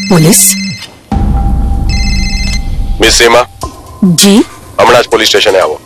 Police? Miss સીમા, જી? હમણાં જ police સ્ટેશને આવો.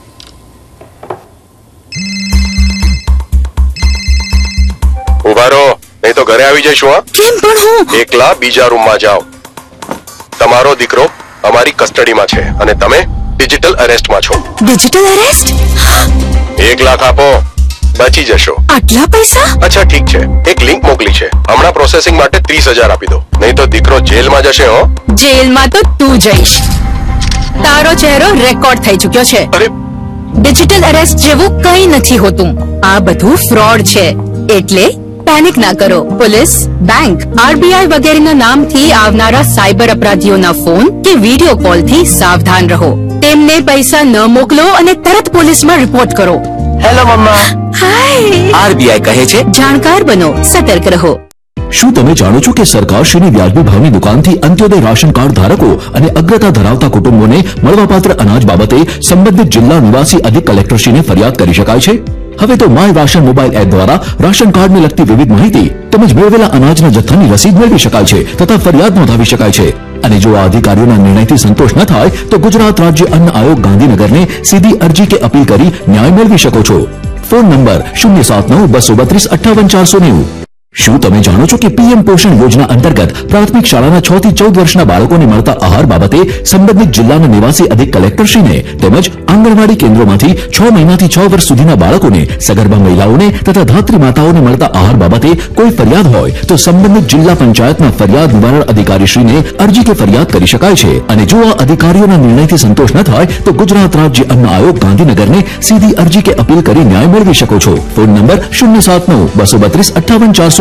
ઉભા રહો, નહીં તો ઘરે આવી જઈશું. હા, કેમ પણ હું એકલા બીજા રૂમમાં જાઓ. તમારો દીકરો અમારી કસ્ટડીમાં છે અને તમે ડિજિટલ અરેસ્ટમાં છો. Digital arrest? 1 લાખ આપો, બચી જશો. આટલા પૈસા? અચ્છા ઠીક છે, એક લિંક મોકલી છે, હમણાં પ્રોસેસિંગ માટે 30,000 આપી દો, નહીં તો દીકરો જેલમાં જશે. હો, જેલમાં તો તું જઈશ. તારો ચહેરો રેકોર્ડ થઈ ચુક્યો છે. અરે ડિજિટલ અરેસ્ટ જેવું કંઈ નથી હોતું. આ બધું ફ્રોડ છે, એટલે પેનિક ના કરો. પોલીસ, બેંક, આરબીઆઈ વગેરેના નામથી આવનારા સાયબર અપરાધીઓના ફોન કે વિડીયો કોલથી સાવધાન રહો. તેમને પૈસા ન મોકલો અને તરત પોલીસમાં રિપોર્ટ કરો. હેલો મમ્મા. હાય. આરબીઆઈ કહે છે જાણકાર બનો, સતર્ક રહો. શું તમે જાણો છો કે સરકારશ્રીની વ્યાજબી ભાવની દુકાનથી અંત્યોદય રાશન કાર્ડ ધારકો અને અગ્રતા ધરાવતા કુટુંબોને મળવાપાત્ર અનાજ બાબતે સંબંધિત જિલ્લા નિવાસી અધિક કલેક્ટરશ્રીને ફરિયાદ કરી શકાય છે? હવે તો માય રાશન મોબાઈલ એપ દ્વારા રાશન કાર્ડને લગતી વિવિધ માહિતી તેમજ મેળવેલા અનાજના જથ્થાની રસીદ મેળવી શકાય છે તથા ફરિયાદ નોંધાવી શકાય છે. અને જો આ અધિકારીઓના નિર્ણયથી સંતોષ ન થાય તો ગુજરાત રાજ્ય અન્ન આયોગ ગાંધીનગરને સીધી અરજી કે અપીલ કરી ન્યાય મેળવી શકો છો. Phone number 079-232-58-490. શું તમે જાણો છો કે પીએમ પોષણ યોજના અંતર્ગત પ્રાથમિક શાળાના 6 થી 14 વર્ષના બાળકોને મળતા આહાર બાબતે સંબંધિત જિલ્લાના નિવાસી અધિક કલેક્ટરશ્રીને તેમજ આંગણવાડી કેન્દ્રોમાંથી 6 મહિનાથી 6 વર્ષ સુધીના બાળકોને, સગર્ભા મહિલાઓને તથા ધાત્રી માતાઓને મળતા આહાર બાબતે કોઈ ફરિયાદ હોય તો સંબંધિત જિલ્લા પંચાયતના ફરિયાદ નિવારણ અધિકારીશ્રીને અરજી કે ફરિયાદ કરી શકાય છે. અને જો આ અધિકારીઓના નિર્ણયથી સંતોષ ન થાય તો ગુજરાત રાજ્ય અન્ન આયોગ ગાંધીનગરને સીધી અરજી કે અપીલ કરી ન્યાય મેળવી શકો છો. Phone number 079-232-58-490.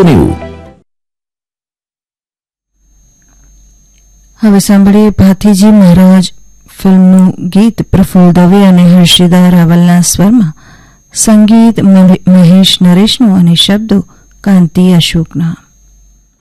હવે સાંભળીએ ભાથીજી મહારાજ ફિલ્મનું ગીત પ્રફુલ્લ દવે અને હર્ષિદા રાવલના સ્વરમાં, સંગીત મહેશ નરેશનું અને શબ્દો કાંતિ અશોકના.